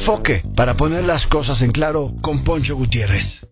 Enfoque, para poner las cosas en claro, con Poncho Gutiérrez.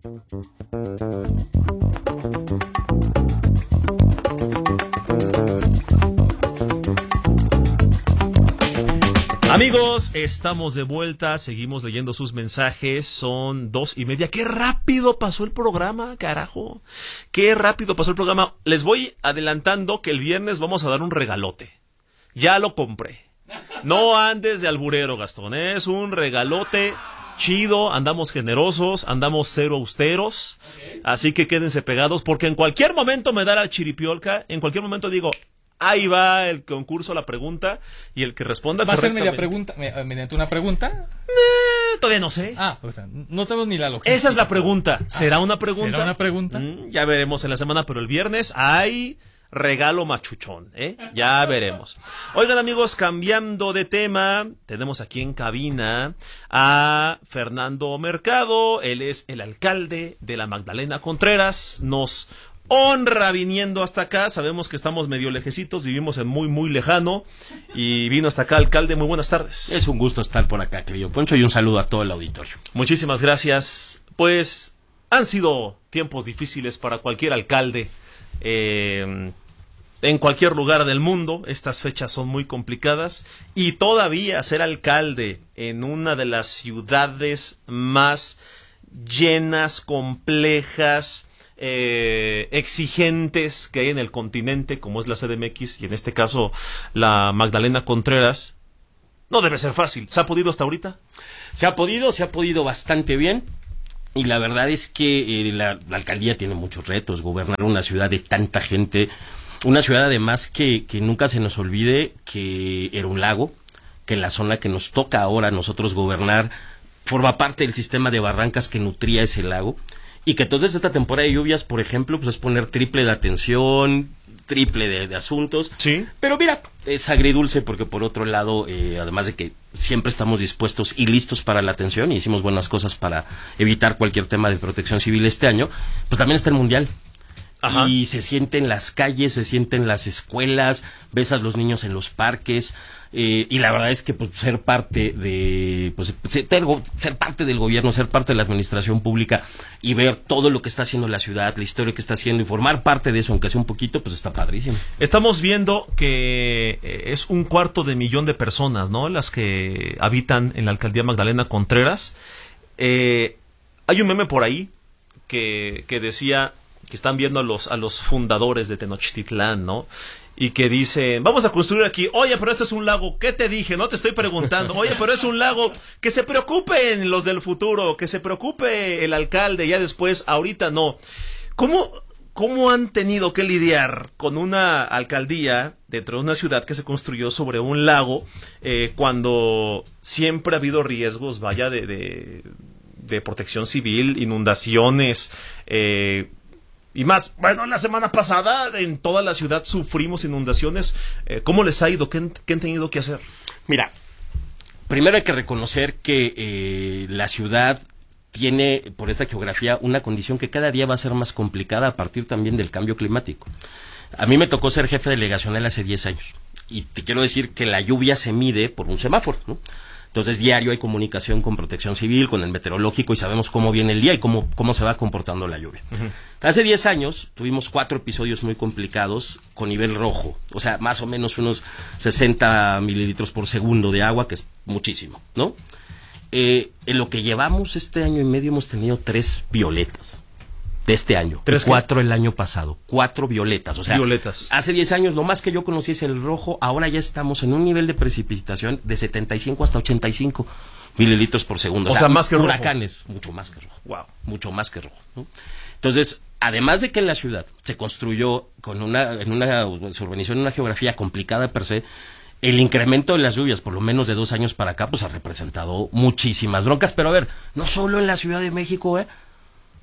Amigos, estamos de vuelta, seguimos leyendo sus mensajes, son 2:30. ¡Qué rápido pasó el programa, carajo! ¡Qué rápido pasó el programa! Les voy adelantando que el viernes vamos a dar un regalote. Ya lo compré. No andes de alburero, Gastón, es un regalote chido, andamos generosos, andamos cero austeros, así que quédense pegados, porque en cualquier momento me da la chiripiolca, en cualquier momento digo... Ahí va el concurso, la pregunta, y el que responda correctamente. ¿Va a ser mediante una pregunta? Todavía no sé. O sea, no tenemos ni la logística. Esa es la pregunta. ¿Será una pregunta? ¿Será una pregunta? Ya veremos en la semana, pero el viernes hay regalo machuchón, ¿eh? Ya veremos. Oigan, amigos, cambiando de tema, tenemos aquí en cabina a Fernando Mercado. Él es el alcalde de la Magdalena Contreras. Nos honra viniendo hasta acá, sabemos que estamos medio lejecitos, vivimos en muy lejano y vino hasta acá, alcalde, muy buenas tardes. Es un gusto estar por acá, querido Poncho, y un saludo a todo el auditorio. Muchísimas gracias. Pues han sido tiempos difíciles para cualquier alcalde en cualquier lugar del mundo. Estas fechas son muy complicadas y todavía ser alcalde en una de las ciudades más llenas, complejas, exigentes que hay en el continente, como es la CDMX y en este caso la Magdalena Contreras, no debe ser fácil. ¿Se ha podido hasta ahorita? Se ha podido bastante bien, y la verdad es que la alcaldía tiene muchos retos. Gobernar una ciudad de tanta gente, una ciudad además que nunca se nos olvide que era un lago, que la zona que nos toca ahora a nosotros gobernar forma parte del sistema de barrancas que nutría ese lago. Y que entonces esta temporada de lluvias, por ejemplo, pues es poner triple de atención, triple de asuntos. Sí. Pero mira, es agridulce porque por otro lado, además de que siempre estamos dispuestos y listos para la atención y hicimos buenas cosas para evitar cualquier tema de protección civil este año, pues también está el Mundial. Ajá. Y se siente en las calles, se siente en las escuelas, ves a los niños en los parques, y la verdad es que pues, ser parte del gobierno, ser parte de la administración pública y ver todo lo que está haciendo la ciudad, la historia que está haciendo y formar parte de eso, aunque sea un poquito, pues está padrísimo. Estamos viendo que es 250,000 de personas, ¿no?, las que habitan en la alcaldía Magdalena Contreras. Hay un meme por ahí que decía que están viendo a los fundadores de Tenochtitlán, ¿no? Y que dicen, vamos a construir aquí. Oye, pero esto es un lago. ¿Qué te dije? No te estoy preguntando. Oye, pero es un lago. Que se preocupen los del futuro, que se preocupe el alcalde. Ya después, ahorita no. ¿Cómo han tenido que lidiar con una alcaldía dentro de una ciudad que se construyó sobre un lago, cuando siempre ha habido riesgos, vaya, de protección civil, inundaciones, y más? Bueno, la semana pasada en toda la ciudad sufrimos inundaciones. ¿Cómo les ha ido? ¿Qué han tenido que hacer? Mira, primero hay que reconocer que la ciudad tiene, por esta geografía, una condición que cada día va a ser más complicada a partir también del cambio climático. A mí me tocó ser jefe delegacional hace 10 años. Y te quiero decir que la lluvia se mide por un semáforo, ¿no? Entonces, diario hay comunicación con Protección Civil, con el meteorológico, y sabemos cómo viene el día y cómo se va comportando la lluvia. Uh-huh. Hace 10 años tuvimos 4 episodios muy complicados con nivel rojo, o sea, más o menos unos 60 mililitros por segundo de agua, que es muchísimo, ¿no? En lo que llevamos este año y medio hemos tenido 3 violetas. De este año, 4 el año pasado, 4 violetas, o sea, violetas. Hace 10 años lo más que yo conocí es el rojo, ahora ya estamos en un nivel de precipitación de 75 hasta 85 mililitros por segundo. O sea, más que huracanes, rojo. Mucho más que rojo. Wow. Mucho más que rojo, ¿no? Entonces, además de que en la ciudad se construyó se urbanizó en una geografía complicada per se, el incremento de las lluvias, por lo menos de 2 años para acá, pues ha representado muchísimas broncas. Pero a ver, no solo en la Ciudad de México,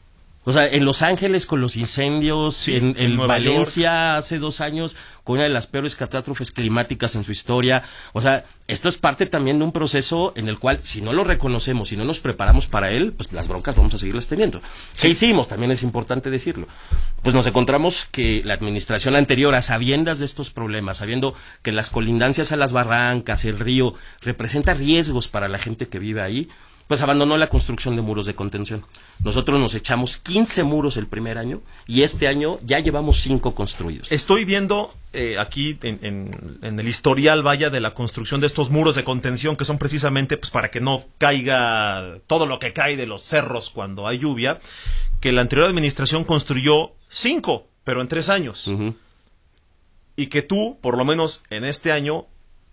O sea, en Los Ángeles con los incendios, Sí, en Nueva Valencia hace 2 años con una de las peores catástrofes climáticas en su historia. O sea, esto es parte también de un proceso en el cual, si no lo reconocemos, si no nos preparamos para él, pues las broncas vamos a seguirlas teniendo. ¿Qué hicimos? También es importante decirlo. Pues nos encontramos que la administración anterior, a sabiendas de estos problemas, sabiendo que las colindancias a las barrancas, el río, representa riesgos para la gente que vive ahí, pues abandonó la construcción de muros de contención. Nosotros nos echamos 15 muros el primer año y este año ya llevamos 5 construidos. Estoy viendo aquí en el historial, vaya, de la construcción de estos muros de contención, que son precisamente pues para que no caiga todo lo que cae de los cerros cuando hay lluvia, que la anterior administración construyó 5, pero en 3 años. Uh-huh. Y que tú, por lo menos en este año,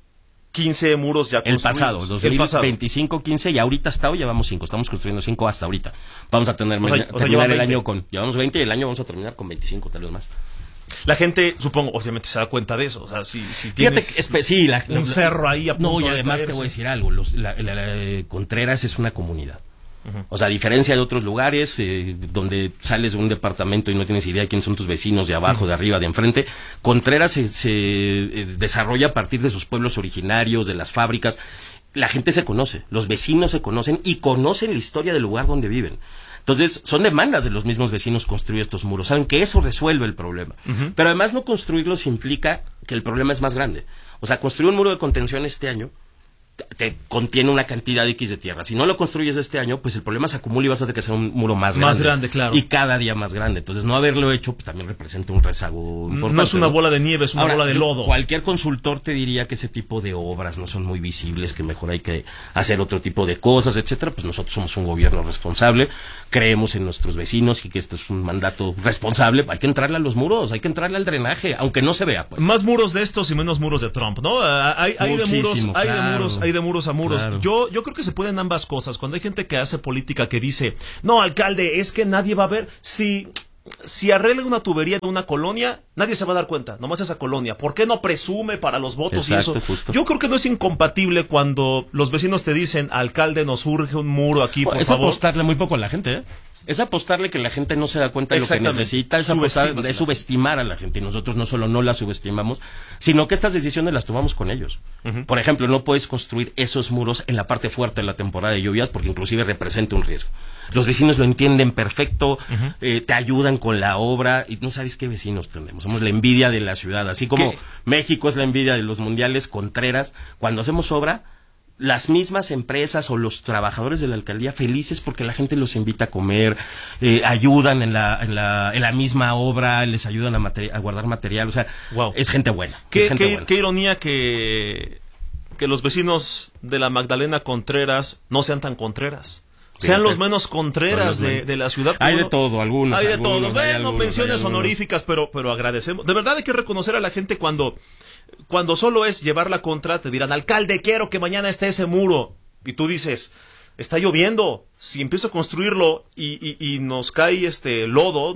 15 muros ya construidos. El pasado, 2025, 15, y ahorita hasta hoy llevamos 5, estamos construyendo 5 hasta ahorita. Vamos a terminar el año con, llevamos 20 y el año vamos a terminar con 25, tal vez más. La gente, supongo, obviamente se da cuenta de eso. O sea, si tienes un cerro ahí a punto y además de te voy a caerse. decir algo, Contreras es una comunidad. O sea, a diferencia de otros lugares donde sales de un departamento y no tienes idea de quiénes son tus vecinos, de abajo, de arriba, de enfrente, Contreras se desarrolla a partir de sus pueblos originarios, de las fábricas. La gente se conoce, los vecinos se conocen y conocen la historia del lugar donde viven. Entonces, son demandas de los mismos vecinos construir estos muros. Saben que eso resuelve el problema. Uh-huh. Pero además no construirlos implica que el problema es más grande. O sea, construir un muro de contención este año te contiene una cantidad X de tierra. Si no lo construyes este año, pues el problema se acumula y vas a tener que hacer un muro más grande. Más grande, claro. Y cada día más grande. Entonces, no haberlo hecho, pues también representa un rezago importante. No es una bola de nieve, es una bola de lodo. Cualquier consultor te diría que ese tipo de obras no son muy visibles, que mejor hay que hacer otro tipo de cosas, etcétera. Pues nosotros somos un gobierno responsable, creemos en nuestros vecinos y que esto es un mandato responsable. Hay que entrarle a los muros, hay que entrarle al drenaje, aunque no se vea, pues. Más muros de estos y menos muros de Trump, ¿no? Hay de muros a muros. Claro. Yo creo que se pueden ambas cosas. Cuando hay gente que hace política que dice, no, alcalde, es que nadie va a ver si arregla una tubería de una colonia, nadie se va a dar cuenta, nomás esa colonia. ¿Por qué no presume para los votos? Exacto, y eso? Justo. Yo creo que no es incompatible cuando los vecinos te dicen, alcalde, nos urge un muro aquí, por es favor. Es apostarle muy poco a la gente, ¿eh? Es apostarle que la gente no se da cuenta de lo que necesita, es subestimar a la gente. Y nosotros no solo no la subestimamos, sino que estas decisiones las tomamos con ellos. Uh-huh. Por ejemplo, no puedes construir esos muros en la parte fuerte de la temporada de lluvias porque inclusive representa un riesgo. Los vecinos lo entienden perfecto, uh-huh. Te ayudan con la obra y no sabes qué vecinos tenemos. Somos la envidia de la ciudad. Así como México es la envidia de los mundiales, Contreras, cuando hacemos obra, las mismas empresas o los trabajadores de la alcaldía felices porque la gente los invita a comer, ayudan en la misma obra, les ayudan a guardar material, o sea, wow. Es gente buena. Qué ironía que los vecinos de la Magdalena Contreras no sean tan contreras. Sean los menos contreras de la ciudad. Hay de todo, algunos. Hay de todo. Bueno, menciones honoríficas, pero agradecemos. De verdad hay que reconocer a la gente cuando solo es llevar la contra, te dirán, alcalde, quiero que mañana esté ese muro. Y tú dices, está lloviendo. Si empiezo a construirlo y nos cae lodo,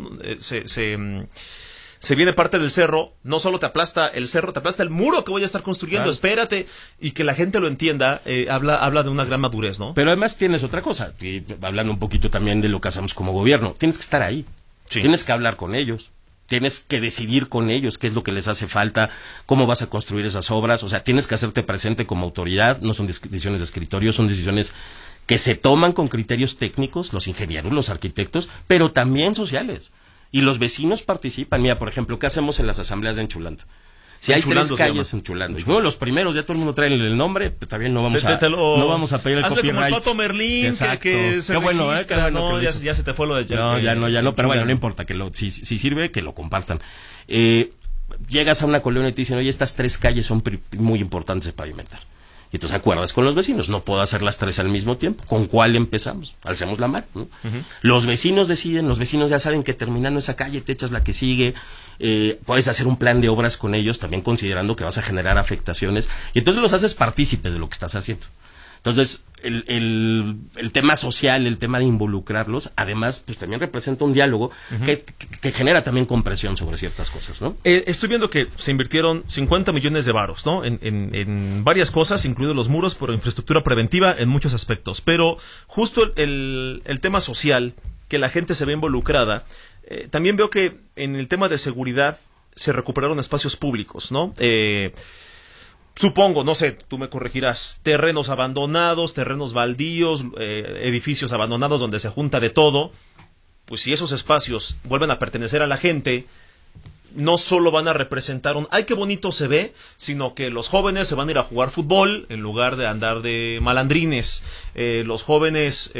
se viene parte del cerro, no solo te aplasta el cerro, te aplasta el muro que voy a estar construyendo, claro. Espérate, y que la gente lo entienda, habla de una gran madurez, ¿no? Pero además tienes otra cosa, hablando un poquito también de lo que hacemos como gobierno, tienes que estar ahí, sí. Tienes que hablar con ellos, tienes que decidir con ellos qué es lo que les hace falta, cómo vas a construir esas obras, o sea, tienes que hacerte presente como autoridad, no son decisiones de escritorio, son decisiones que se toman con criterios técnicos, los ingenieros, los arquitectos, pero también sociales. Y los vecinos participan. Mira, por ejemplo, ¿qué hacemos en las asambleas de Enchulando? Si hay 3 calles Enchulando, y fueron los primeros, ya todo el mundo trae el nombre, pues está bien, no vamos a pedir el copyright. Como el Pato Merlín, que se registra, no, ya se te fue lo de... No, pero bueno, no importa, si sirve, que lo compartan. Llegas a una colonia y te dicen, oye, estas 3 calles son muy importantes de pavimentar. Y entonces acuerdas con los vecinos, no puedo hacer las 3 al mismo tiempo, ¿con cuál empezamos? Alcemos la mano, ¿no? Uh-huh. Los vecinos deciden, los vecinos ya saben que terminando esa calle te echas la que sigue, puedes hacer un plan de obras con ellos, también considerando que vas a generar afectaciones, y entonces los haces partícipes de lo que estás haciendo. Entonces, el tema social, el tema de involucrarlos, además, pues también representa un diálogo uh-huh. que genera también compresión sobre ciertas cosas, ¿no? Estoy viendo que se invirtieron 50 millones de varos, ¿no? En varias cosas, incluidos los muros, por infraestructura preventiva en muchos aspectos. Pero justo el tema social, que la gente se ve involucrada, también veo que en el tema de seguridad se recuperaron espacios públicos, ¿no? Supongo, no sé, tú me corregirás, terrenos abandonados, terrenos baldíos, edificios abandonados donde se junta de todo. Pues si esos espacios vuelven a pertenecer a la gente, no solo van a representar ¡ay, qué bonito se ve!, sino que los jóvenes se van a ir a jugar fútbol en lugar de andar de malandrines. Los jóvenes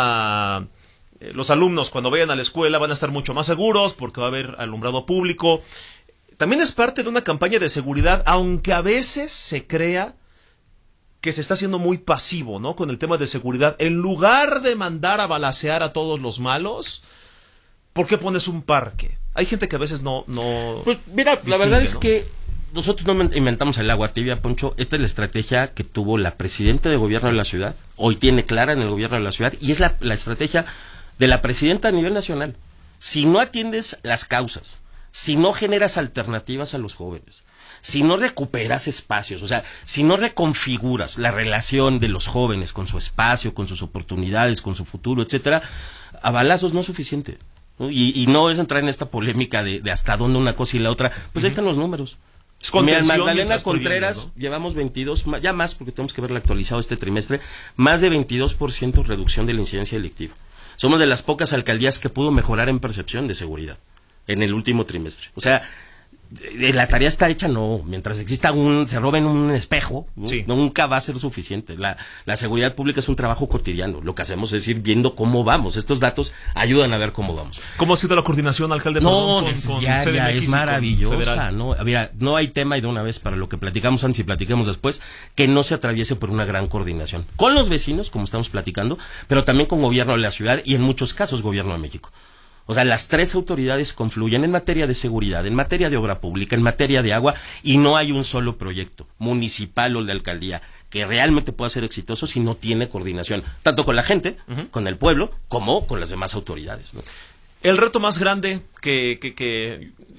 los alumnos cuando vayan a la escuela van a estar mucho más seguros porque va a haber alumbrado público. También es parte de una campaña de seguridad, aunque a veces se crea que se está haciendo muy pasivo, ¿no?, con el tema de seguridad. En lugar de mandar a balacear a todos los malos, ¿por qué pones un parque? Hay gente que a veces no pues mira, la verdad es ¿no? que nosotros no inventamos el agua tibia, Poncho. Esta es la estrategia que tuvo la presidenta de gobierno de la ciudad, hoy tiene clara en el gobierno de la ciudad, y es la estrategia de la presidenta a nivel nacional. Si no atiendes las causas, si no generas alternativas a los jóvenes, si no recuperas espacios, o sea, si no reconfiguras la relación de los jóvenes con su espacio, con sus oportunidades, con su futuro, etcétera, a balazos no es suficiente, ¿no? Y no es entrar en esta polémica de hasta dónde una cosa y la otra. Pues ahí están los números. Mira, en Magdalena Contreras, ¿no?, llevamos 22, ya más, porque tenemos que verlo actualizado este trimestre, más de 22% reducción de la incidencia delictiva. Somos de las pocas alcaldías que pudo mejorar en percepción de seguridad en el último trimestre. O sea, la tarea está hecha, no. Mientras exista se roben un espejo, ¿no? Sí. Nunca va a ser suficiente. La seguridad pública es un trabajo cotidiano. Lo que hacemos es ir viendo cómo vamos. Estos datos ayudan a ver cómo vamos. ¿Cómo ha sido la coordinación, alcalde? No, con diaria, es maravillosa, federal? ¿no? Mira, no hay tema, y de una vez para lo que platicamos antes y platiquemos después, que no se atraviese por una gran coordinación. Con los vecinos, como estamos platicando, pero también con gobierno de la ciudad y en muchos casos gobierno de México. O sea, las tres autoridades confluyen en materia de seguridad, en materia de obra pública, en materia de agua, y no hay un solo proyecto, municipal o de alcaldía, que realmente pueda ser exitoso si no tiene coordinación, tanto con la gente, con el pueblo, como con las demás autoridades, ¿no? El reto más grande que